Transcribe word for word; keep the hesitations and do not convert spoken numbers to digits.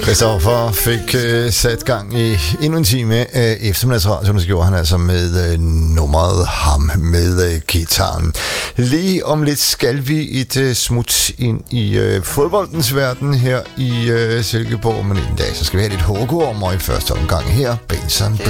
Christoffer fik øh, sat gang i endnu en time af eftermiddagsradio, det gjorde han altså med øh, nummeret Ham med øh, guitaren. Lige om lidt skal vi et øh, smut ind i øh, fodboldens verden her i øh, Silkeborg, men inden dag, så skal vi have lidt H K om, og i første omgang her, Benson Boone.